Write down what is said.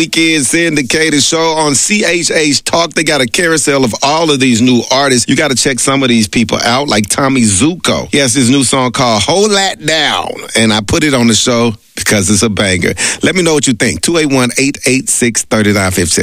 Weekend syndicated show on CHH Talk. They got a carousel of all of these new artists. You got to check some of these people out, like Tommy Zuko. He has his new song called Hold That Down, and I put it on the show because it's a banger. Let me know what you think. 281-886-3956.